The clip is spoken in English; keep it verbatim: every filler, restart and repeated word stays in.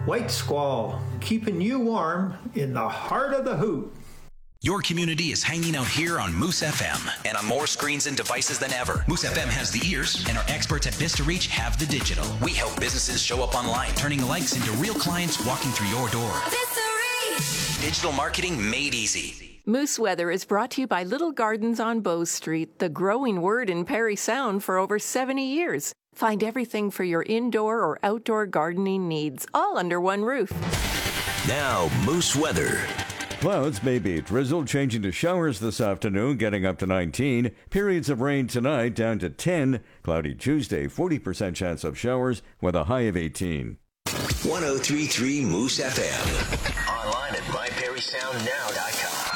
White Squall, keeping you warm in the heart of the hoot. Your community is hanging out here on Moose F M and on more screens and devices than ever. Moose F M has the ears, and our experts at Vista Reach have the digital. We help businesses show up online, turning likes into real clients walking through your door. Vista Reach! Digital marketing made easy. Moose Weather is brought to you by Little Gardens on Bow Street, the growing word in Parry Sound for over seventy years. Find everything for your indoor or outdoor gardening needs, all under one roof. Now, Moose Weather. Clouds may be drizzle, changing to showers this afternoon, getting up to nineteen. Periods of rain tonight down to ten. Cloudy Tuesday, forty percent chance of showers with a high of eighteen. one oh three point three Moose F M. Online at my parry sound now dot com.